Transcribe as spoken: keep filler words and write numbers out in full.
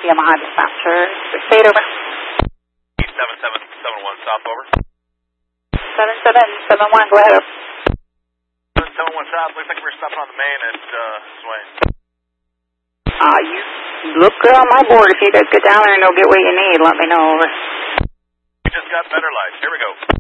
Yamaha dispatcher. six eight over. seven seven seven one, stop over. seven seven seven one, go ahead. seven seven one south, looks like we're stopping on the main at uh, Swain. Uh, you look good on my board. If you guys get down there and don't get what you need, let me know. Over. We just got better lights. Here we go.